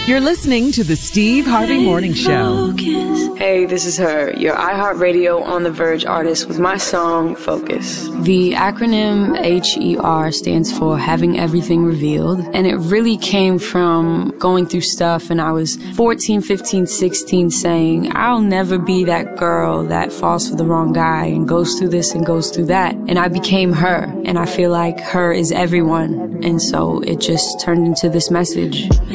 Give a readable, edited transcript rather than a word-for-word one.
You're listening to the Steve Harvey Morning Show. Hey, this is her, your iHeartRadio On the Verge artist with my song, Focus. The acronym HER stands for Having Everything Revealed, and it really came from going through stuff, and I was 14, 15, 16 saying, I'll never be that girl that falls for the wrong guy and goes through this and goes through that. And I became her, and I feel like her is everyone, and so it just turned into this message.